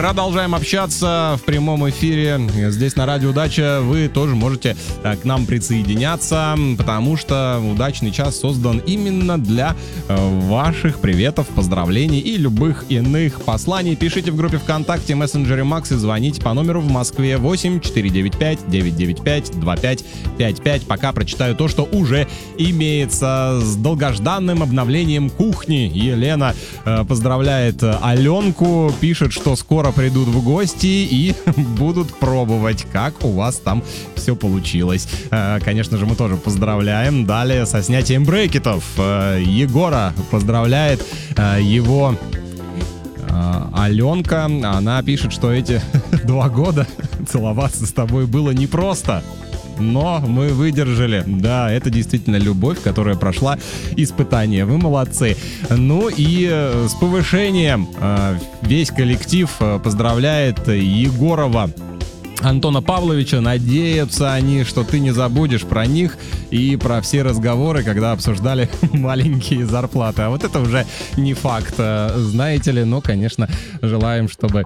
продолжаем общаться в прямом эфире здесь на Радио Удача. Вы тоже можете к нам присоединяться, потому что удачный час создан именно для ваших приветов, поздравлений и любых иных посланий. Пишите в группе ВКонтакте, мессенджере Макс и звоните по номеру в Москве 8 495 995 2555. Пока прочитаю то, что уже имеется. С долгожданным обновлением кухни Елена поздравляет Аленку, пишет, что скоро придут в гости и будут пробовать, как у вас там все получилось. Конечно же, мы тоже поздравляем. Далее со снятием брекетов Егора поздравляет его Аленка. Она пишет, что эти 2 года целоваться с тобой было непросто, но мы выдержали. Да, это действительно любовь, которая прошла испытание. Вы молодцы. Ну и с повышением весь коллектив поздравляет Егорова Антона Павловича. Надеются они, что ты не забудешь про них и про все разговоры, когда обсуждали маленькие зарплаты. А вот это уже не факт, знаете ли. Но, конечно, желаем, чтобы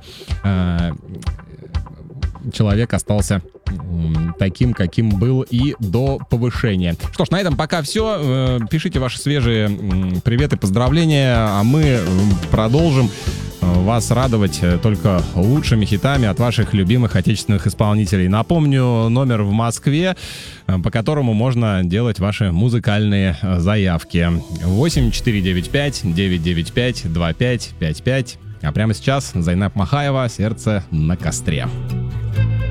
человек остался таким, каким был и до повышения. Что ж, на этом пока все. Пишите ваши свежие приветы, поздравления, а мы продолжим вас радовать только лучшими хитами от ваших любимых отечественных исполнителей. Напомню, номер в Москве, по которому можно делать ваши музыкальные заявки. 8 495 995 2555. А прямо сейчас Зайнаб Махаева «Сердце на костре».